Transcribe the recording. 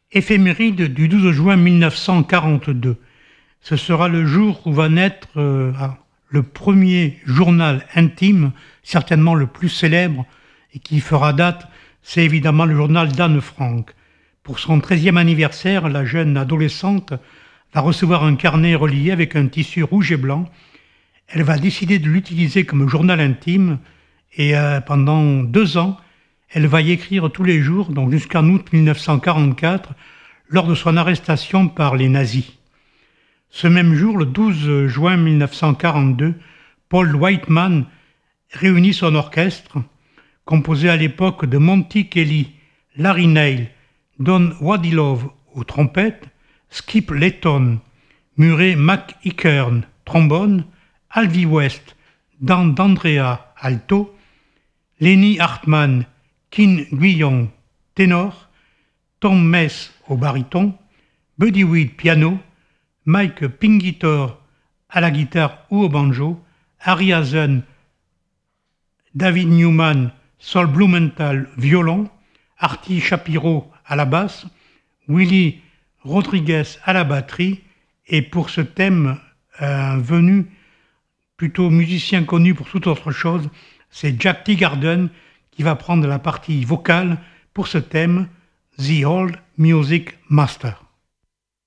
Éphéméride du 12 juin 1942. Ce sera le jour où va naître le premier journal intime, certainement le plus célèbre et qui fera date, c'est évidemment le journal d'Anne Frank. Pour son 13e anniversaire, la jeune adolescente va recevoir un carnet relié avec un tissu rouge et blanc. Elle va décider de l'utiliser comme journal intime et pendant 2 ans, elle va y écrire tous les jours, donc jusqu'en août 1944, lors de son arrestation par les nazis. Ce même jour, le 12 juin 1942, Paul Whiteman réunit son orchestre, composé à l'époque de Monty Kelly, Larry Neil, Don Wadilove aux trompettes, Skip Layton, Murray McEachern, trombone, Alvy West, Dan D'Andrea, alto, Lenny Hartman, Ken Guillon, ténor, Tom Mess au baryton, Buddy Weed, piano, Mike Pingitor à la guitare ou au banjo, Harry Hazen, David Newman, Sol Blumenthal, violon, Artie Shapiro à la basse, Willie Rodriguez à la batterie, et pour ce thème venu, plutôt musicien connu pour toute autre chose, c'est Jack Teagarden qui va prendre la partie vocale pour ce thème, The Old Music Master.